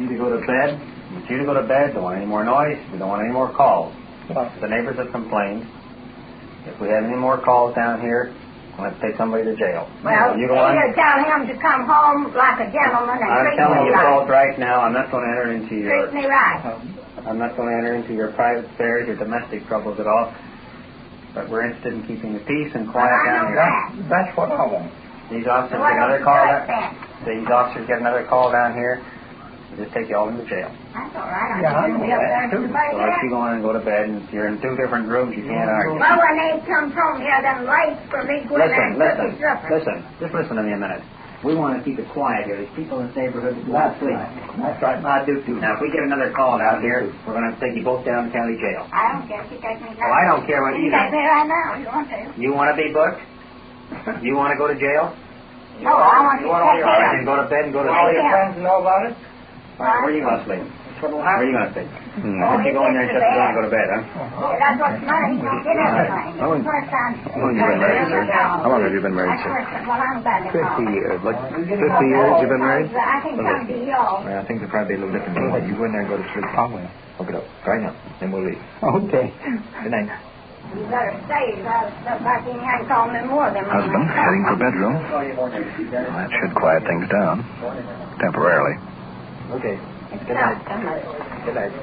you to go to bed. It's you to go to bed. Don't want any more noise. We don't want any more calls. The neighbors have complained. If we have any more calls down here, we'll have to take somebody to jail. Well, you tell him to come home like a gentleman and I'm telling you both right now, I'm not going to enter into your... Treat me right. I'm not going to enter into your private affairs, your domestic troubles at all. But we're interested in keeping the peace and quiet down here. That's what I want. These officers get another call. These officers get another call down here. We'll just take you all into jail. That's all right. I can be up there to So let you go on and go to bed. And if you're in two different rooms, you can't argue. Well, when they come home here, then late for me to go in there and cook his supper. Listen. Just listen to me a minute. We want to keep it quiet here. There's people in this neighborhood who want to sleep. That's right. I do too. Now, if we get another call out here, we're going to have to take you both down to county jail. I don't care if you take me down. Well, I don't care what you do. You take me right now. You want to? You want to be booked? You want to go to jail? No, I want to all right, then go to bed and go to All sleep. your friends know about it? All right, where are you going to sleep? Where are you going to sleep? Why don't you go in there and shut the door and go to bed, huh? Yeah, that's what's money. You don't get everything. How long have you been married, sir? How long have you been married, sir? 50 years. Like 50 years you've been married? I think some to y'all. Well, things are probably a little different. You go in there and go to sleep. I will. Hook it up. Right now. Then we'll leave. Okay. Good night. You better stay. Look like you ain't calling me more than Husband, heading for bedroom. Well, that should quiet things down. Temporarily. Okay. Good night. Good night.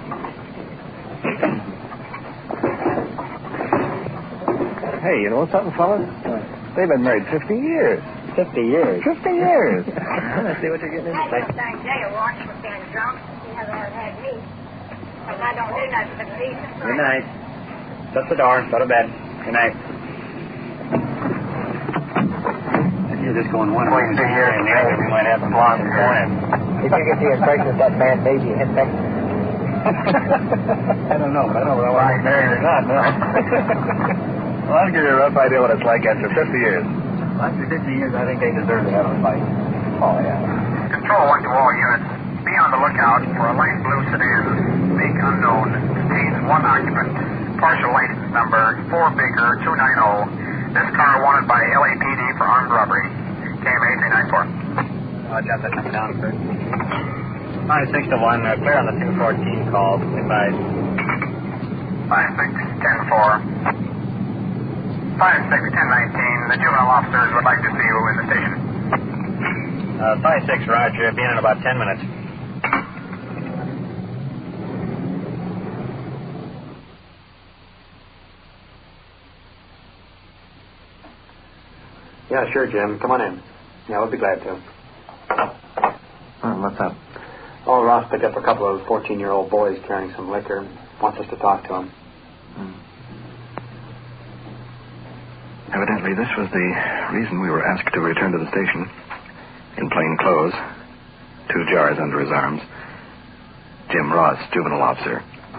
Hey, you know something, fellas? They've been married 50 years. 50 years. 50 years. Let's see what you're getting into. I just think jail watch for being drunk. He never had me. Because I don't do nothing but decent. Good night. Shut the door. Go to bed. Good night. If you're just going one way, 2 years, and the other, we might have some blonde morning. If you get the impression that that man baby hit back. I don't know. I don't know whether I want married or not. No. Well, I'll give you a rough idea what it's like after 50 years. After 50 years, I think they deserve to have a fight. Oh, yeah. Control 1 to all units. Be on the lookout for a light blue sedan, make unknown, contains one occupant. Partial license number 4 Baker 290. This car wanted by LAPD for armed robbery. KMA 394. I'll jot that number down first. 5-6 to 1, clear on the 214 call. Advise. 5-6-10-4. 5-6-10-19. The juvenile officers would like to see you in the station. 5-6, Roger. Be in about 10 minutes. Yeah, sure, Jim. Come on in. Yeah, we'll be glad to. What's up? Oh, Ross picked up a couple of 14-year-old boys carrying some liquor. Wants us to talk to them. Evidently, this was the reason we were asked to return to the station. In plain clothes, 2 jars under his arms. Jim Ross, juvenile officer.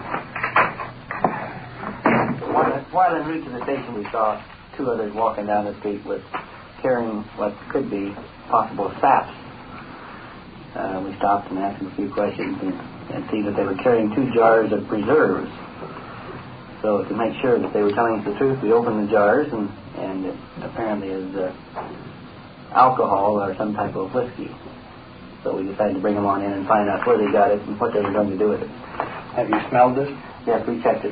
While en route to the station, we saw 2 others walking down the street with carrying what could be possible saps. We stopped and asked them a few questions and see that they were carrying 2 jars of preserves. So to make sure that they were telling us the truth, we opened the jars and it apparently is alcohol or some type of whiskey. So we decided to bring them on in and find out where they got it and what they were going to do with it. Have you smelled this? Yes, we checked it.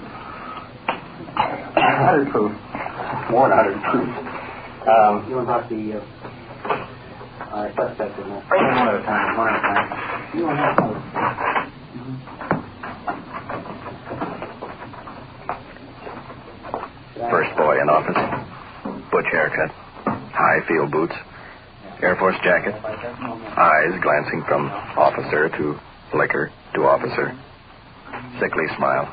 100 proof. More than 100 proof. You want to talk to the our suspect in there? One at a time. You want to have First boy in office. Butch haircut. High field boots. Air Force jacket. Eyes glancing from officer to liquor to officer. Sickly smile.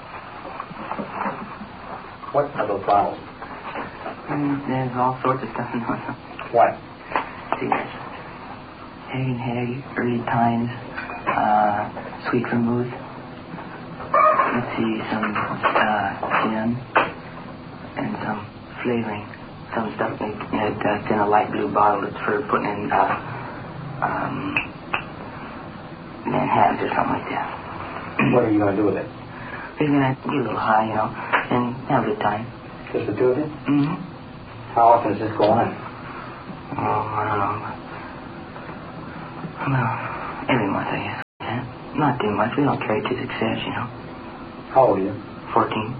What are those bottles? There's all sorts of stuff in there. What? Cigarettes. Hay, early times, sweet vermouth. Let's see, some gin and some flavoring. Some stuff that's in a light blue bottle. It's for putting in Manhattans or something like that. What are you going to do with it? We're going to get a little high, and have a good time. Just the 2 of you? Mm-hmm. How often does this go on? Oh, I don't know. Well, every month, I guess. Yeah. Not too much. We don't carry to success, you know. How old are you? 14.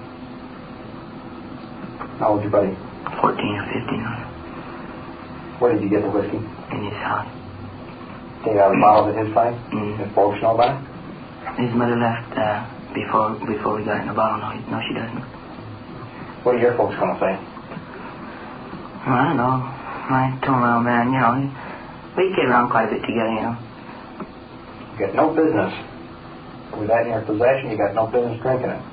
How old's your buddy? 14 or 15. Where did you get the whiskey? In his house. Take out a bottle at his place? Mm. His folks know about it? His mother left before we got in the bottle. No, she doesn't. What are your folks going to say? Well, I don't know. I told my old man, you know, we get around quite a bit together, you know. You got no business. With that in your possession, you got no business drinking it.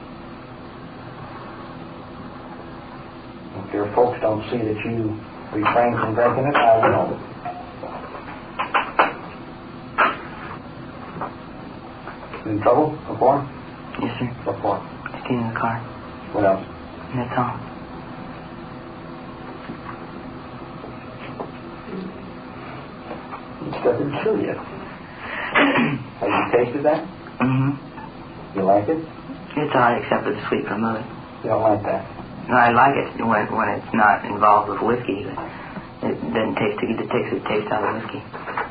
If your folks don't see that you refrain from drinking it, I will know. In trouble before? Yes, sir. Before. Stealing the car. What else? And that's all. It doesn't chill you. Have you tasted that? Mm-hmm. You like it? It's all right except for the sweet vermouth. You don't like that? No, I like it when it's not involved with whiskey. It doesn't taste good. It takes the taste out of whiskey.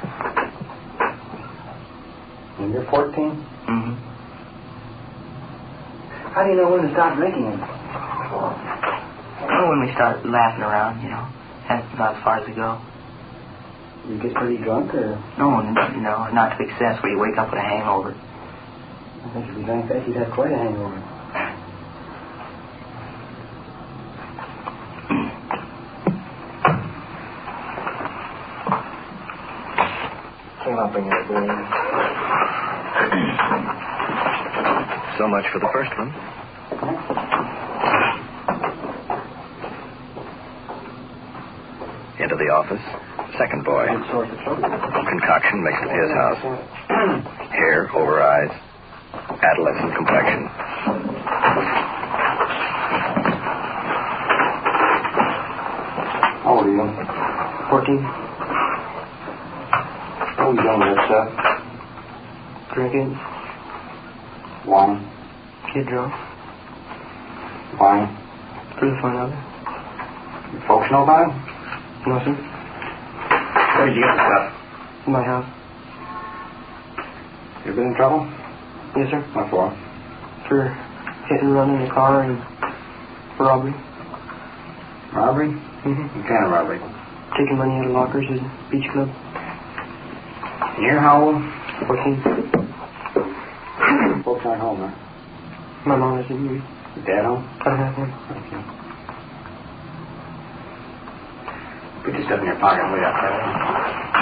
When you're 14? Mm-hmm. How do you know when to stop drinking it? Well, when we start laughing around, you know, that's about as far as we go. You get pretty drunk, or? No, not to excess where you wake up with a hangover. I think if you drank that, you'd have quite a hangover. Came up in your brain. So much for the first one. Into the office. Second boy. Good source of trouble. Concoction mixed at his house. Hair over eyes. Adolescent complexion. How old are you? 14. What are you doing with that stuff? Drinking. Wine. Get drunk. Wine. For the fun of it. Your folks know about it? No, sir. Where did you get the stuff? In my house. You been in trouble? Yes, sir. What for? For hit and running the car and for robbery. Robbery? Mm-hmm. What kind of robbery? Taking money out of lockers at the beach club. You're how old? 14. Folks aren't home, huh? My mom isn't here. Your dad home? I don't have one. Okay. Put your stuff in your pocket way up there.